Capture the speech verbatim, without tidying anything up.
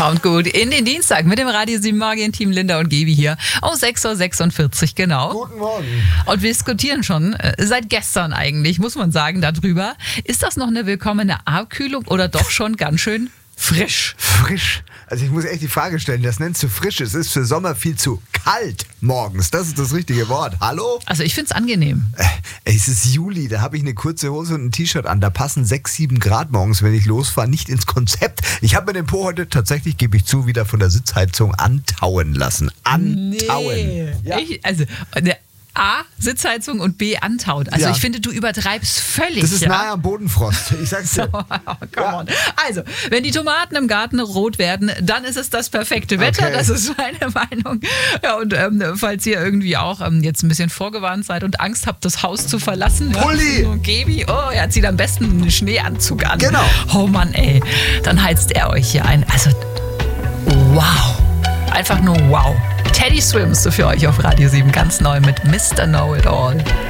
Kommt gut in den Dienstag mit dem Radio sieben Morgen-Team Linda und Gebi hier um sechs Uhr sechsundvierzig genau. Guten Morgen. Und wir diskutieren schon äh, seit gestern eigentlich, muss man sagen, darüber. Ist das noch eine willkommene Abkühlung oder doch schon ganz schön frisch? Frisch. Also ich muss echt die Frage stellen, das nennst du frisch. Es ist für Sommer viel zu kalt morgens. Das ist das richtige Wort. Hallo? Also ich finde es angenehm. Äh, es ist Juli, da habe ich eine kurze Hose und ein T-Shirt an. Da passen sechs, sieben Grad morgens, wenn ich losfahre, nicht ins Konzept. Ich habe mir den Po heute tatsächlich, gebe ich zu, wieder von der Sitzheizung antauen lassen. Antauen. Nee. Ja. Ich, also der A, Sitzheizung und B, antaut. Also Ja. ich finde, du übertreibst völlig. Das ist ja? nahe am Bodenfrost. Ich sag's dir. Oh, come on. Also, wenn die Tomaten im Garten rot werden, dann ist es das perfekte Wetter. Okay. Das ist meine Meinung. Ja, und ähm, falls ihr irgendwie auch ähm, jetzt ein bisschen vorgewarnt seid und Angst habt, das Haus zu verlassen. Pulli! Ja, so Gebi, oh, er zieht am besten einen Schneeanzug an. Genau. Oh Mann, ey. Dann heizt er euch hier ein. Also, wow. Einfach nur wow. Teddy Swims für euch auf Radio sieben, ganz neu mit Mister Know-It-All.